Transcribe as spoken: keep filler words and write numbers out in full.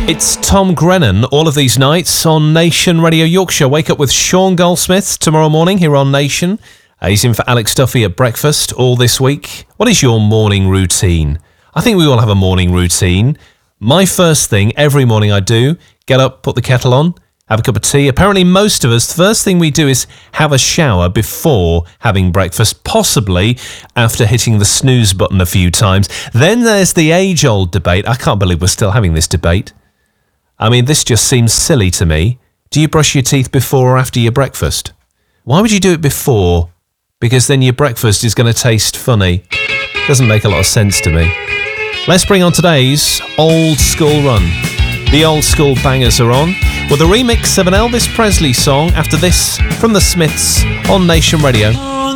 It's Tom Grennan all of these nights on Nation Radio Yorkshire. Wake up with Sean Goldsmith tomorrow morning here on Nation. Uh, he's in for Alex Duffy at breakfast all this week. What is your morning routine? I think we all have a morning routine. My first thing every morning I do, get up, put the kettle on, have a cup of tea. Apparently most of us, the first thing we do is have a shower before having breakfast, possibly after hitting the snooze button a few times. Then there's the age-old debate. I can't believe we're still having this debate. I mean, this just seems silly to me. Do you brush your teeth before or after your breakfast? Why would you do it before? Because then your breakfast is going to taste funny. Doesn't make a lot of sense to me. Let's bring on today's old school run. The old school bangers are on, with a remix of an Elvis Presley song after this from the Smiths on Nation Radio.